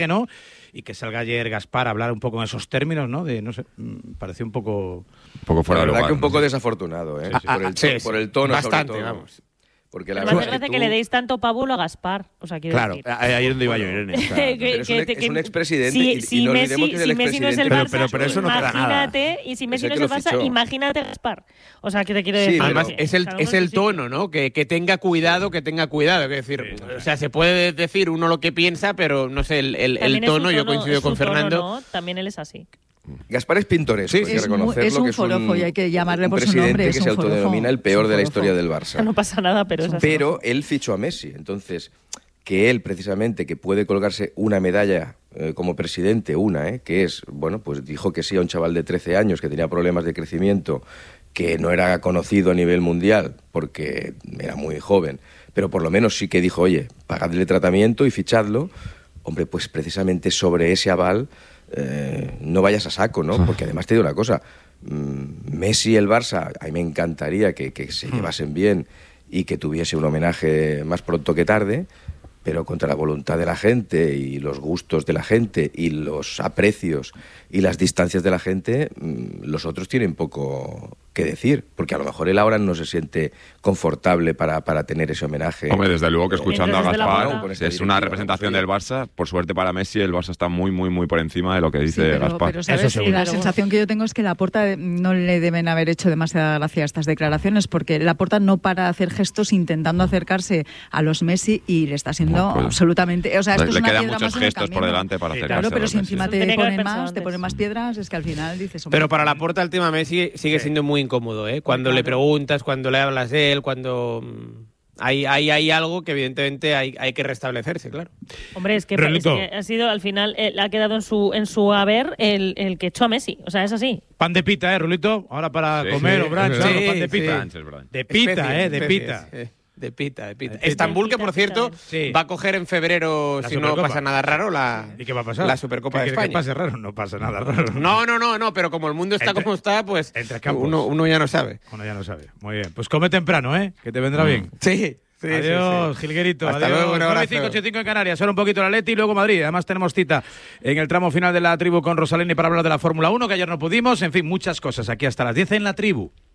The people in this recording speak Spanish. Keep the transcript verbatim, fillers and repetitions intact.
que no, y que salga ayer Gaspar a hablar un poco en esos términos, ¿no? De, no sé, pareció un poco... Un poco fuera de lugar. La verdad que un poco ¿no? desafortunado, ¿eh? Sí, sí. Por, el Ah, sí, to- sí. por el tono, Bastante, sobre todo. vamos. Porque la Me hace verdad es gracia que, que tú, le deis tanto pábulo a Gaspar. O sea, quiero Claro, decir. ahí es donde iba yo, Irene. O sea, Que- pero es un, que- es un que- expresidente si, y, y si no Messi, olvidemos que es el si Messi no es el expresidente. Barça, Pero- pero- pero eso no te da nada. imagínate, y si Messi Es no el es que el lo Barça, fichó. imagínate a Gaspar. O sea, que te quiero Sí, decir. Además, pero- es el, cada es uno en el su sitio. tono, ¿no? Que, que tenga cuidado, que tenga cuidado. Es decir, Sí, o sea, se puede decir uno lo que piensa, pero no sé, el, el, el También es su tono, yo coincido es con su tono, Fernando. ¿no? También él es así. Gaspar es pintoresco, Sí, hay sí, que es, mu- reconocerlo. es un que es forofo y hay que llamarle un por su presidente nombre. Es que un se forofo. autodenomina el Es peor un de la forofo. historia del Barça. No pasa nada, pero es así. Pero él fichó a Messi, entonces que él precisamente que puede colgarse una medalla eh, como presidente, una, eh, que es, bueno, pues dijo que sí a un chaval de trece años que tenía problemas de crecimiento, que no era conocido a nivel mundial porque era muy joven, pero por lo menos sí que dijo, oye, pagadle tratamiento y fichadlo. Hombre, pues precisamente sobre ese aval eh, no vayas a saco, ¿no? Porque además te digo una cosa, mm, Messi y el Barça, a mí me encantaría que, que se llevasen bien y que tuviese un homenaje más pronto que tarde, pero contra la voluntad de la gente y los gustos de la gente y los aprecios y las distancias de la gente, mmm, los otros tienen poco que decir, porque a lo mejor él ahora no se siente confortable para, para tener ese homenaje. Hombre, desde luego que escuchando a Mientras desde la Gaspar, boca. es una representación del Barça. Por suerte para Messi, el Barça está muy, muy, muy por encima de lo que Sí, dice pero, Gaspar. pero, ¿sabes? Eso seguro. La sensación que yo tengo es que Laporta no le deben haber hecho demasiada gracia a estas declaraciones, porque Laporta no para de hacer gestos intentando acercarse a los Messi y le está siendo No, pues, absolutamente... O sea, esto le es una quedan piedra muchos más en el gestos por camino. delante para Sí, acercarse Claro, a pero los si Messi. encima Eso te tenía que haber ponen pensado más, te antes. ponen más piedras, es que al final dices... hombre, Pero para Laporta el tema Messi sigue Sí. siendo muy incómodo, ¿eh? Cuando Claro. le preguntas, cuando le hablas de él, cuando... mm, Hay, hay, hay algo que evidentemente hay, hay que restablecerse, claro. Hombre, es que, es Renito. que ha sido, al final, eh, ha quedado en su en su haber el, el que echó a Messi. O sea, es así. Pan de pita, ¿eh, Rulito? Ahora para Sí, comer sí, o brunch, es algo, verdad. pan de Sí, pita. Brunch, es verdad. De pita, Especies, ¿eh? De especies, pita. eh, De pita, de pita. De pita. Estambul, que Pita, por pita, cierto, sí. va a coger en febrero, La si no Supercopa. pasa nada raro, la, ¿Y qué va a pasar? la Supercopa ¿Qué de quieres que España. pase raro? No pasa nada raro. No, no, no, no, pero como el mundo está Entre- como está, pues entre campos. uno, uno ya no sabe. Bueno, ya lo sabe. Muy bien. Pues come temprano, ¿eh? Que te vendrá bien. Sí, sí, Adiós, sí, sí. Jilguerito. Hasta Adiós. luego, un abrazo. nueve cinco ochenta y cinco en Canarias. Ahora un poquito la Leti y luego Madrid. Además tenemos cita en el tramo final de la tribu con Rosaleni para hablar de la Fórmula uno, que ayer no pudimos. En fin, muchas cosas aquí hasta las diez en la tribu.